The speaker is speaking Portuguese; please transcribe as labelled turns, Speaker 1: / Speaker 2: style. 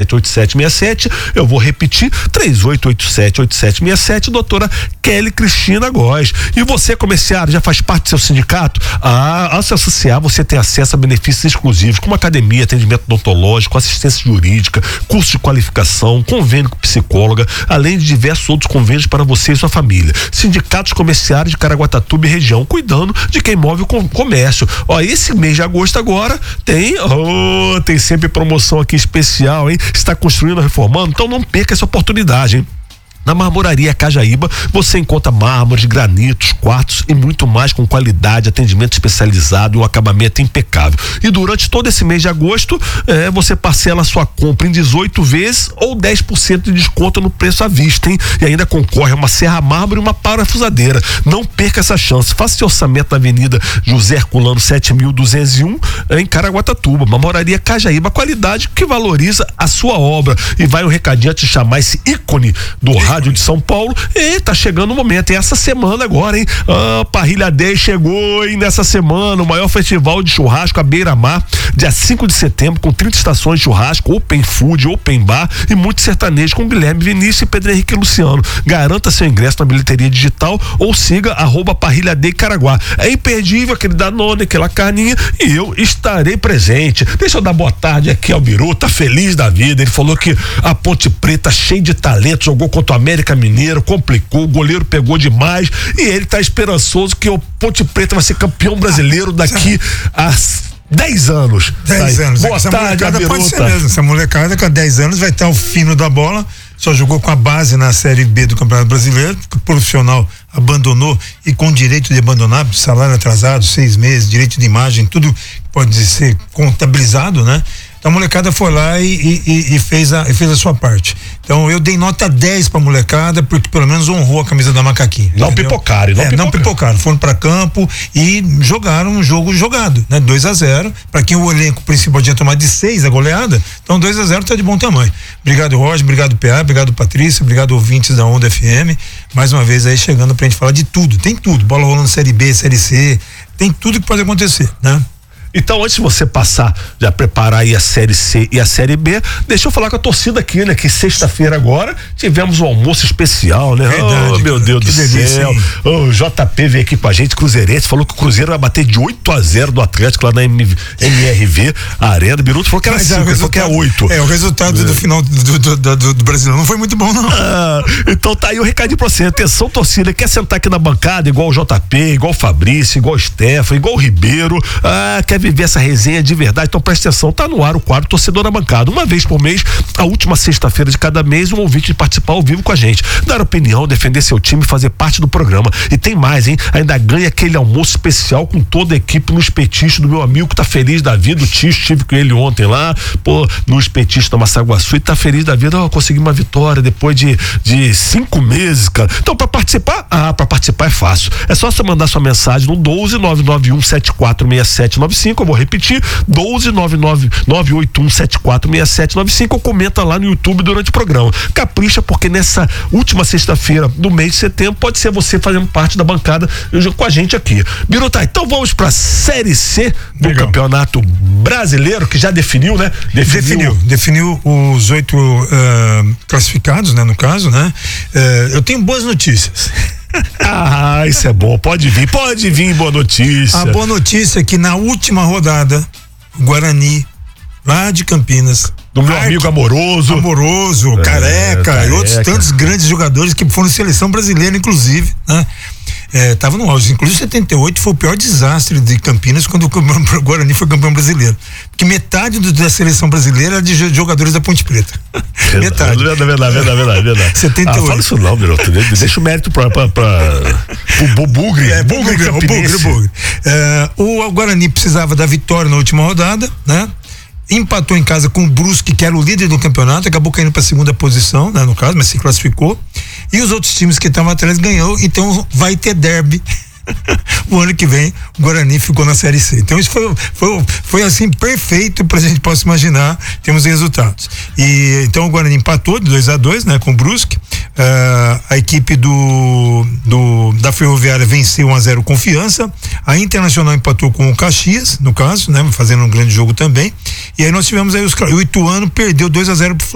Speaker 1: 3887-8767. Eu vou repetir, 3887-8767, doutora Kelly Cristina Góes. E você, comerciário, já faz parte do seu sindicato? Ao se associar, você tem acesso a benefícios exclusivos, como academia, atendimento odontológico, assistência jurídica, curso de qualificação, convênio com psicóloga, além de diversos outros convênios para você e sua família. Sindicatos comerciários de Caraguatatuba e região, cuidando de quem move o comércio. Esse mês de agosto agora tem sempre promoção aqui especial, hein? Está construindo, reformando? Então não perca essa oportunidade, hein? Na Marmoraria Cajaíba você encontra mármores, granitos, quartos e muito mais com qualidade, atendimento especializado e um acabamento impecável. E durante todo esse mês de agosto, você parcela a sua compra em 18 vezes ou 10% de desconto no preço à vista, hein? E ainda concorre a uma serra mármore e uma parafusadeira. Não perca essa chance. Faça seu orçamento na Avenida José Herculano 7201 em Caraguatatuba. Marmoraria Cajaíba, qualidade que valoriza a sua obra. E vai um recadinho antes de chamar esse ícone do rádio de São Paulo. E tá chegando o momento, e essa semana agora, hein? Parrilha 10 chegou, hein? Nessa semana, o maior festival de churrasco à beira-mar, dia 5 de setembro, com 30 estações de churrasco, open food, open bar e muito sertanejo com Guilherme Vinícius e Pedro Henrique Luciano. Garanta seu ingresso na bilheteria digital ou siga @Parrilha D Caraguá. É imperdível aquele Danone, aquela carninha, e eu estarei presente. Deixa eu dar boa tarde aqui ao Biru, tá feliz da vida. Ele falou que a Ponte Preta, cheio de talento, jogou contra o América Mineiro, complicou, o goleiro pegou demais e ele tá esperançoso que o Ponte Preta vai ser campeão brasileiro daqui a 10 anos.
Speaker 2: 10 anos.
Speaker 1: Boa tarde,
Speaker 2: pode ser mesmo. Essa molecada com 10 anos vai estar ao fino da bola. Só jogou com a base na Série B do Campeonato Brasileiro, que o profissional abandonou e com direito de abandonar, salário atrasado, 6 meses, direito de imagem, tudo pode ser contabilizado, né? Então a molecada foi lá e fez a sua parte. Então eu dei nota 10 pra molecada, porque pelo menos honrou a camisa da Macaquinha.
Speaker 1: Não pipocaram,
Speaker 2: não pipocaram. Foram pra campo e jogaram um jogo jogado, né? 2-0. Pra quem o elenco principal tinha tomado de 6 a goleada, então 2-0 tá de bom tamanho. Obrigado, Roger, obrigado, PA, obrigado, Patrícia, obrigado, ouvintes da Onda FM. Mais uma vez aí chegando pra gente falar de tudo. Tem tudo. Bola rolando Série B, Série C. Tem tudo que pode acontecer, né?
Speaker 1: Então, antes de você passar, já preparar aí a Série C e a Série B, deixa eu falar com a torcida aqui, né? Que sexta-feira agora tivemos um almoço especial, né?
Speaker 2: Verdade,
Speaker 1: meu Deus do céu. O JP veio aqui com a gente, Cruzeirense, falou que o Cruzeiro vai bater de 8-0 do Atlético lá na MRV Arena. Biruto falou que era 5, ele falou que é 8.
Speaker 2: O resultado do final do Brasileirão não foi muito bom, não.
Speaker 1: Então tá aí o recadinho pra você. Atenção, torcida, quer sentar aqui na bancada igual o JP, igual o Fabrício, igual o Stefan, igual o Ribeiro, quer viver essa resenha de verdade? Então presta atenção, tá no ar o quadro Torcedor na Bancada. Uma vez por mês, a última sexta-feira de cada mês, um ouvinte de participar ao vivo com a gente, dar opinião, defender seu time, fazer parte do programa. E tem mais, hein? Ainda ganha aquele almoço especial com toda a equipe no espetisco do meu amigo que tá feliz da vida, o Tio, estive com ele ontem lá, no espetisco da Massaguaçu, e tá feliz da vida, consegui uma vitória depois de 5 meses, cara. Então pra participar é fácil. É só você mandar sua mensagem no 12991746795. Eu vou repetir, 12991746795, ou comenta lá no YouTube durante o programa. Capricha, porque nessa última sexta-feira do mês de setembro pode ser você fazendo parte da bancada com a gente aqui. Biruta, então vamos pra Série C do Campeonato Brasileiro, que já definiu, né?
Speaker 2: Definiu os 8 classificados, né? No caso, né? Eu tenho boas notícias.
Speaker 1: Isso é bom, pode vir, boa notícia.
Speaker 2: A boa notícia é que na última rodada, o Guarani, lá de Campinas,
Speaker 1: do meu amigo Amoroso,
Speaker 2: Careca e outros tantos grandes jogadores que foram seleção brasileira, inclusive, né? Tava no auge. Inclusive 78 foi o pior desastre de Campinas quando o Guarani foi campeão brasileiro. Porque metade da seleção brasileira era de jogadores da Ponte Preta. Metade.
Speaker 1: Verdade.
Speaker 2: 78.
Speaker 1: Fala isso não, Biruta. Deixa o mérito pra o Bugre.
Speaker 2: Bugre. O Guarani precisava da vitória na última rodada, né? Empatou em casa com o Brusque, que era o líder do campeonato, acabou caindo para a segunda posição, né, no caso, mas se classificou. E os outros times que estavam atrás ganhou, então vai ter derby. O ano que vem o Guarani ficou na Série C. Então isso foi assim perfeito pra gente possa imaginar, temos resultados. E então o Guarani empatou de 2-2, né, com o Brusque. A equipe da Ferroviária venceu 1-0 Confiança. A Internacional empatou com o Caxias, no caso, né, fazendo um grande jogo também. E aí nós tivemos aí o Ituano perdeu 2-0 pro